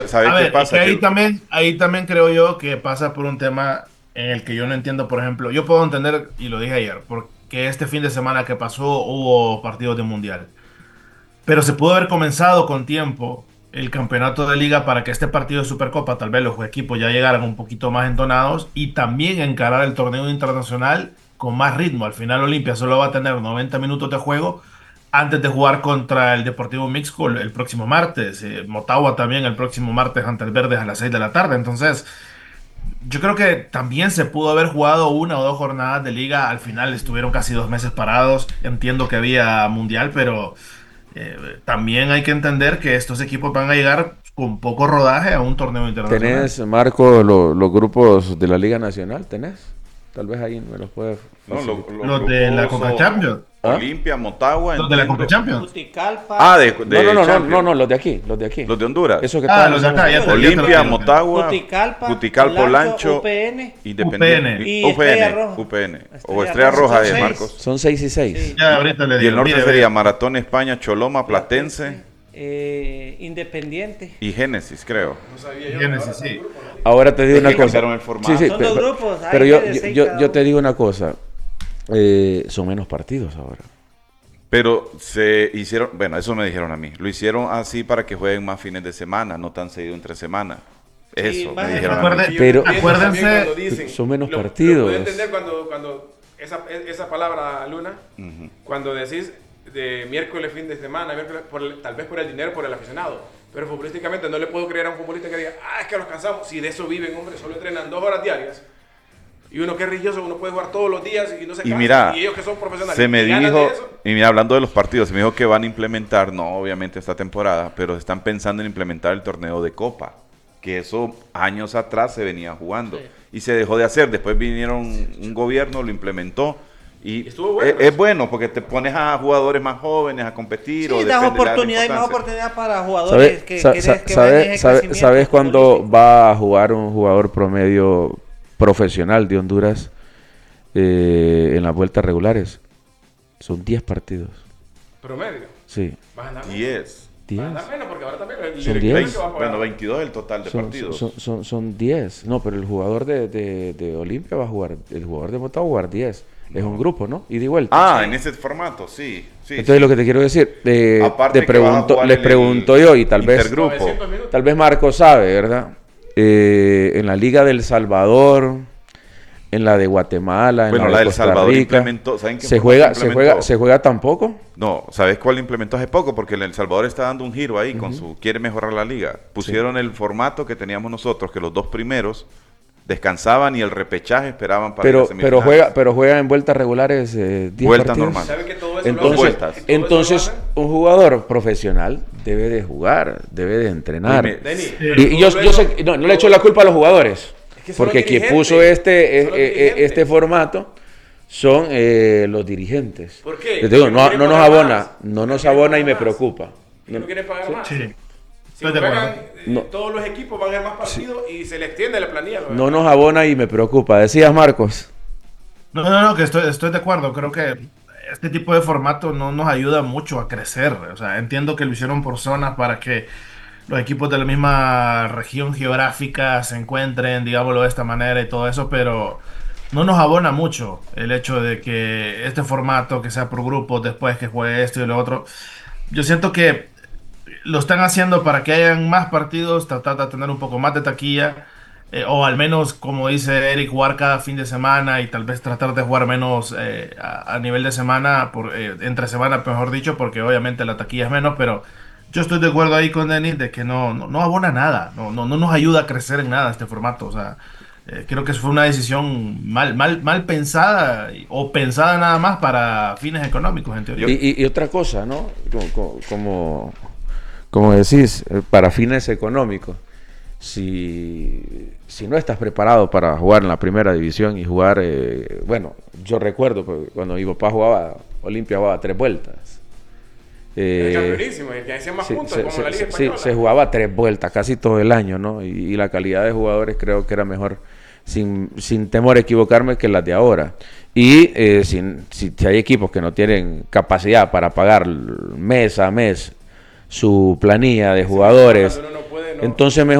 ¿Sabes A qué ver, es que pasa? ahí también creo yo que pasa por un tema en el que yo no entiendo, por ejemplo, yo puedo entender, y lo dije ayer, porque este fin de semana que pasó hubo partidos de mundial, pero se pudo haber comenzado con tiempo el campeonato de liga para que este partido de Supercopa, tal vez los equipos ya llegaran un poquito más entonados y también encarar el torneo internacional con más ritmo. Al final Olimpia solo va a tener 90 minutos de juego antes de jugar contra el Deportivo Mixco el próximo martes. Motagua también el próximo martes ante el Verdes a las 6 de la tarde. Entonces, yo creo que también se pudo haber jugado una o dos jornadas de liga. Al final estuvieron casi 2 meses parados. Entiendo que había mundial, pero también hay que entender que estos equipos van a llegar con poco rodaje a un torneo internacional. ¿Tenés, Marco, los grupos de la Liga Nacional? ¿Tenés? Tal vez ahí me los puedes No, facilitar. los Los de la grupos Conca son Champions. ¿Ah? Olimpia, Motagua, Los de la Conca entiendo. Champions. Juticalpa. Ah, No, no, no, no, Champions. no, los de aquí, los de aquí. Los de Honduras. Eso que Ah, estábamos los de acá, hablando. ya te lo Olimpia, digo. Motagua, Juticalpa, Juticalpa, Polancho, Lancho, UPN. Independiente. Y Estrella Roja. UPN. O Estrella Estrella Roja. Roja Son de seis. Marcos. Son 6 y 6. Sí. Ya ahorita le Y digo. el norte Mire, sería ve. Maratón España, Choloma, Platense Independiente. y Génesis, creo. Génesis, sí. Ahora te digo Es una que cosa. cambiaron el formato. Son dos grupos, hay Pero de seis cada yo uno. te digo una cosa. Son menos partidos ahora. Pero se hicieron, bueno, eso me dijeron a mí. Lo hicieron así para que jueguen más fines de semana, no tan seguido entre semana. Sí, Eso más me dijeron a mí. Acuerde- Pero- acuérdense, Cuando dicen, son menos lo partidos. puedo entender cuando esa palabra, Luna, cuando decís de miércoles, fin de semana, miércoles, tal vez por el dinero, por el aficionado. Pero futbolísticamente no le puedo creer a un futbolista que diga, es que los cansamos. Si de eso viven, hombre, solo entrenan 2 horas diarias. Y uno que es religioso, uno puede jugar todos los días y no se Y cansa. mira, Y ellos que son profesionales. se me y ganan de dijo, eso. y mira, hablando de los partidos, se me dijo que van a implementar, no obviamente esta temporada, pero están pensando en implementar el torneo de Copa, que eso años atrás se venía jugando y se dejó de hacer. Después vinieron un gobierno, lo implementó y Estuvo bueno. es bueno porque te pones a jugadores más jóvenes a competir. Sí, o das depende de la oportunidad y más importancia. oportunidad para jugadores que vayan en ese crecimiento ¿Sabes cuándo futbolístico? va a jugar un jugador promedio profesional de Honduras en las vueltas regulares? Son 10 partidos. Promedio. Sí, Vas a andar menos. 10. Vas a 10. andar menos porque ahora también el Son director 10. que va a jugar. Bueno, 22 el total de partidos. Son 10. No, pero el jugador de Olimpia va a jugar. El jugador de Motagua va a jugar 10. Es un grupo, ¿no? Y de vuelta. Ah, en ese formato, sí. Sí, Entonces lo que te quiero decir, Aparte te que vas a jugar les en pregunto el yo y tal vez, 900 minutos. tal vez Marco sabe, ¿verdad? En la Liga del Salvador, en la de Guatemala, en Bueno, la la de del Costa Salvador Rica, implementó, ¿saben qué se formato juega, implementó? se juega tampoco. No, ¿sabes cuál implementó hace poco? Porque El Salvador está dando un giro ahí con su quiere mejorar la liga. Pusieron el formato que teníamos nosotros, que los dos primeros descansaban y el repechaje esperaban para las semifinales. Pero juega en vueltas regulares 10 Vuelta partidos. normal. ¿Sabe que todo eso Entonces, vueltas. todo entonces eso lo hacen? un jugador profesional debe de jugar, debe de entrenar. Dime, Denny, Y yo sé, no le echo la culpa a los jugadores, Es que son porque los quien dirigentes, puso son los dirigentes. este formato son los dirigentes. ¿Por qué? Les digo, Porque no, quieren no nos pagar abona, más. no nos Quieren abona y pagar me más. preocupa. Que no quieren pagar más. Sí. Si Estoy de juegan, acuerdo. No. todos los equipos van a ganar más partidos y se le extiende la planilla. No nos abona y me preocupa. Decías, Marcos. No, que estoy de acuerdo. Creo que este tipo de formato no nos ayuda mucho a crecer. O sea, entiendo que lo hicieron por zonas para que los equipos de la misma región geográfica se encuentren, digámoslo de esta manera y todo eso, pero no nos abona mucho el hecho de que este formato, que sea por grupos, después que juegue esto y lo otro. Yo siento que lo están haciendo para que hayan más partidos, tratar de tener un poco más de taquilla, o al menos, como dice Eric, jugar cada fin de semana y tal vez tratar de jugar menos a nivel de semana, entre semana, mejor dicho, porque obviamente la taquilla es menos, pero yo estoy de acuerdo ahí con Denis de que no abona nada, no nos ayuda a crecer en nada este formato, o sea, creo que fue una decisión mal pensada o pensada nada más para fines económicos, en teoría. Y otra cosa, ¿no? Como decís, para fines económicos. Si no estás preparado para jugar en la primera división y jugar, bueno, yo recuerdo cuando mi papá jugaba, Olimpia jugaba 3 vueltas. Es campeonísimo, el que hacía más puntos, como la Liga Española. Se jugaba 3 vueltas casi todo el año, ¿no? Y la calidad de jugadores creo que era mejor, sin temor a equivocarme, que las de ahora. Y si hay equipos que no tienen capacidad para pagar mes a mes su planilla de jugadores, Cuando uno no puede, Entonces mejor